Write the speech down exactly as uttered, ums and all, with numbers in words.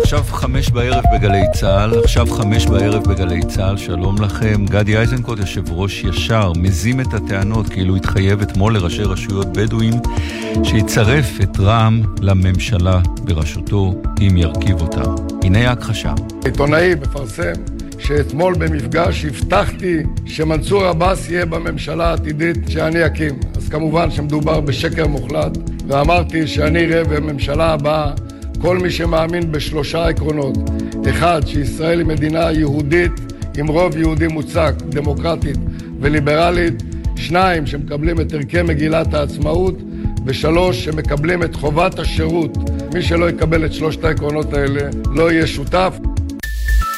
עכשיו חמש בערב בגלי צהל, עכשיו חמש בערב בגלי צהל, שלום לכם. גדי איזנקוט, יושב ראש ישר, מזים את הטענות כאילו התחייב אתמול לראשי רשויות בדואים שיצרף את רע"מ לממשלה בראשותו אם ירכיב אותה. הנה ההכחשה. עיתונאי מפרסם שאתמול במפגש הבטחתי שמנסור עבאס יהיה בממשלה העתידית שאני אקים. אז כמובן שמדובר בשקר מוחלט, ואמרתי שאני אראה בממשלה הבאה כל מי שמאמין בשלושה עקרונות. אחד, שישראל היא מדינה יהודית עם רוב יהודי מוצק, דמוקרטית וליברלית. שניים, שמקבלים את ערכי מגילת העצמאות. ושלוש, שמקבלים את חובת השירות. מי שלא יקבל את שלושת העקרונות האלה לא יהיה שותף.